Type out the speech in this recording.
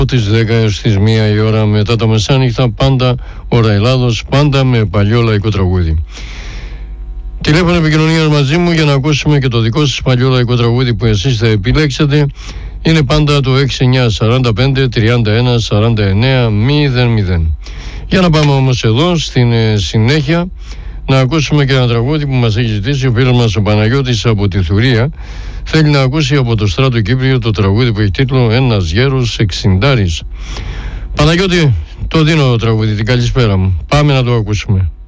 τις 10 έως τις 1 η ώρα μετά τα μεσάνυχτα, πάντα ώρα Ελλάδος, πάντα με παλιό λαϊκό τραγούδι. Τηλέφωνο επικοινωνίας μαζί μου για να ακούσουμε και το δικό σας παλιό λαϊκό τραγούδι που εσείς θα επιλέξετε είναι πάντα το 6945 31 49 00. Για να πάμε όμως εδώ στην συνέχεια να ακούσουμε και ένα τραγούδι που μας έχει ζητήσει ο φίλος μας ο Παναγιώτης από τη Θουρία. Θέλει να ακούσει από το Στράτο Κύπριο το τραγούδι που έχει τίτλο «Ένας γέρος εξιντάρης». Παναγιώτη, το δίνω το τραγούδι, την καλησπέρα μου. Πάμε να το ακούσουμε.